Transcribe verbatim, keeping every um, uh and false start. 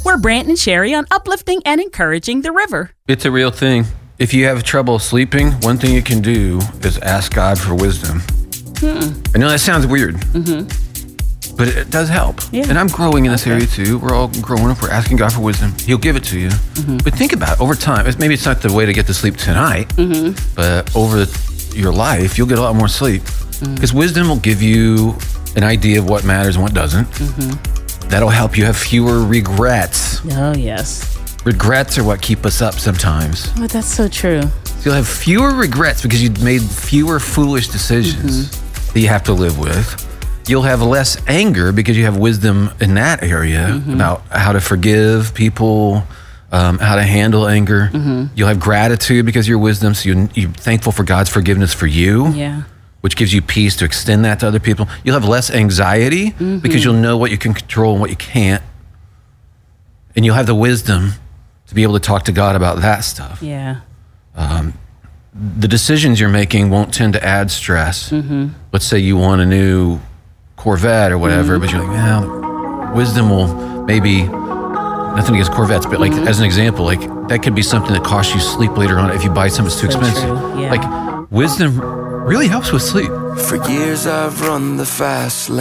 We're Brant and Sherry on uplifting and encouraging the river. It's a real thing. If you have trouble sleeping, one thing you can do is ask God for wisdom. Hmm. I know that sounds weird, mm-hmm. but it does help. Yeah. And I'm growing in this okay. area too. We're all growing up. We're asking God for wisdom. He'll give it to you. Mm-hmm. But think about it over time. Maybe it's not the way to get to sleep tonight, mm-hmm. but over your life, you'll get a lot more sleep. Because mm-hmm. wisdom will give you an idea of what matters and what doesn't. Mm-hmm. That'll help you have fewer regrets. Oh, yes. Regrets are what keep us up sometimes. Oh, that's so true. So you'll have fewer regrets because you made fewer foolish decisions mm-hmm. that you have to live with. You'll have less anger because you have wisdom in that area mm-hmm. about how to forgive people, um, how to handle anger. Mm-hmm. You'll have gratitude because of your wisdom, so you, you're thankful for God's forgiveness for you, yeah. which gives you peace to extend that to other people. You'll have less anxiety mm-hmm. because you'll know what you can control and what you can't. And you'll have the wisdom to be able to talk to God about that stuff. Yeah. Um, the decisions you're making won't tend to add stress. Mm-hmm. Let's say you want a new Corvette or whatever, mm-hmm. but you're like, well, wisdom will maybe, nothing against Corvettes, but like mm-hmm. as an example, like that could be something that costs you sleep later on if you buy something that's too so expensive. True. Yeah. Like wisdom really helps with sleep. For years I've run the fast lane.